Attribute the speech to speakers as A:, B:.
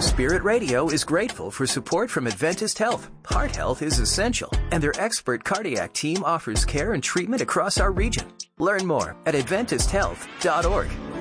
A: Spirit Radio is grateful for support from Adventist Health. Heart health is essential, and their expert cardiac team offers care and treatment across our region. Learn more at AdventistHealth.org.